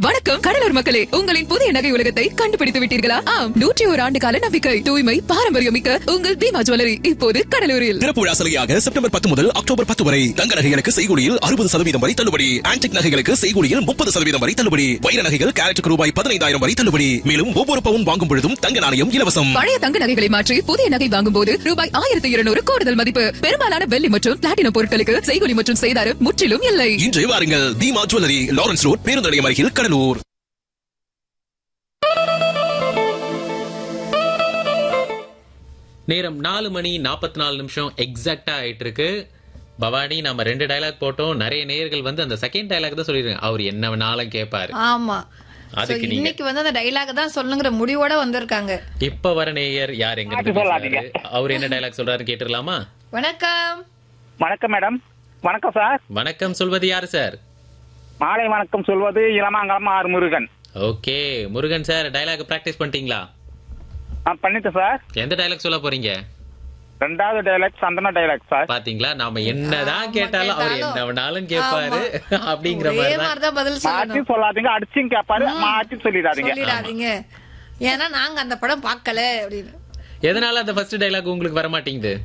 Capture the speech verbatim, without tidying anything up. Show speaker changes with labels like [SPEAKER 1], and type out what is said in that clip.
[SPEAKER 1] வணக்கம் கடலூர் மக்களே, உங்களின் புதிய நகை உலகத்தை கண்டுபிடித்து விட்டீர்களா? ஆம், நூற்றி ஒரு ஆண்டு கால நம்பிக்கை, தூய்மை, பாரம்பரியம் மிக்க உங்கள் பீமா ஜுவல்லரி இப்போது கடலூரில்.
[SPEAKER 2] திறப்பு விழா சலுகையாக செப்டம்பர் பத்து முதல் அக்டோபர் பத்து வரை தங்க நகைகளுக்கு செய்கூலியில் அறுபது சதவீதம் வரை தள்ளுபடி. ஆன்டிக் நகைகளுக்கு செய்கூலியில் முப்பது சதவீதம் வரை தள்ளுபடி. வைர நகைகள் கேரட்டுக்கு ரூபாய் பதினைந்தாயிரம் வரை தள்ளுபடி. மேலும் ஒவ்வொரு பவுன் வாங்கும் பொழுதும் தங்க நாணயம் இலவசம்.
[SPEAKER 1] பழைய தங்க நகைகளை மாற்றி புதிய நகை வாங்கும் போது ரூபாய் ஆயிரத்தி இருநூறு கூடுதல் மதிப்பு. பெரும்பாலான வெள்ளி மற்றும் பிளாட்டினம் பொருட்களுக்கு செய்கூலி மற்றும் செய்தாறு முற்றிலும் இல்லை.
[SPEAKER 2] இன்று வாருங்கள், பீமா ஜுவல்லரி, லாரன்ஸ் ரோட், பேருந்து நிலையம் அருகில், கடலூர்.
[SPEAKER 3] நேரம் நாலு மணி நாற்பத்தி நாலு நிமிஷம் எக்ஸாக்டா ஆயிட்டு இருக்கு. பவானி, நம்ம ரெண்டு டயலாக் போட்டோம். நிறைய நேயர்கள் வந்து அந்த செகண்ட் டயலாக் தான் சொல்லிருக்காங்க. அவர் என்ன வேணாலும் கேட்பாரு.
[SPEAKER 4] ஆமா,
[SPEAKER 3] அதுக்கு நீங்க
[SPEAKER 4] இன்னைக்கு வந்து அந்த டயலாக் தான் சொல்லுங்கிற முடிவோட வந்திருக்காங்க.
[SPEAKER 3] இப்ப வர நேயர் யார், எங்க இருந்து பேசுறாரு, அவர் என்ன டயலாக் சொல்றாரு கேட்டுடலாமா?
[SPEAKER 4] வணக்கம்.
[SPEAKER 5] வணக்கம் மேடம். வணக்கம் சார்.
[SPEAKER 3] வணக்கம் சொல்வது யாரு சார்?
[SPEAKER 5] மாலை வணக்கம் சொல்வது Ilamangalam R Murugan.
[SPEAKER 3] Okay Murugan sir, dialogue practice பண்ணிட்டீங்களா?
[SPEAKER 5] பண்ணிட்டேன் சார்.
[SPEAKER 3] எந்த டயலாக் சொல்ல போறீங்க?
[SPEAKER 5] ரெண்டாவது டைலாக் சந்தன டைலாக் சார்.
[SPEAKER 3] பாத்தீங்களா, நாம என்னதான் கேட்டாலும் அவர் என்ன வேணாலும் கேட்பாரு அப்படிங்கிற மாதிரி
[SPEAKER 4] தான் பதில்
[SPEAKER 5] மாற்றி
[SPEAKER 4] சொல்லணும்.
[SPEAKER 5] சொல்லாதீங்க, அடிச்சும் கேட்பாரு, மாற்றி சொல்லிடாதீங்க.
[SPEAKER 4] சொல்லிடாதீங்க, ஏன்னா நாங்க அந்த படம் பார்க்கல அப்படின்னு.
[SPEAKER 3] எதனால அந்த ஃபர்ஸ்ட் டயலாக் உங்களுக்கு வர மாட்டேங்குது?